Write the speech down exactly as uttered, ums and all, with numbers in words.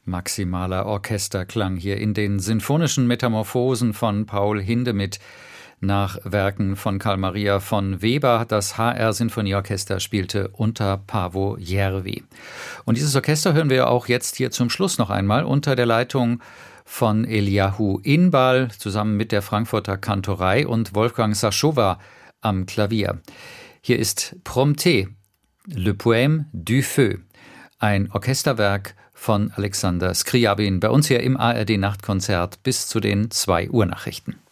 Maximaler Orchesterklang hier in den sinfonischen Metamorphosen von Paul Hindemith nach Werken von Carl Maria von Weber. Das H R-Sinfonieorchester spielte unter Paavo Järvi. Und dieses Orchester hören wir auch jetzt hier zum Schluss noch einmal unter der Leitung von Eliahu Inbal zusammen mit der Frankfurter Kantorei und Wolfgang Sachowa am Klavier. Hier ist Prompté, Le Poème du Feu, ein Orchesterwerk von Alexander Scriabin, bei uns hier im A R D-Nachtkonzert bis zu den zwei Uhr Nachrichten.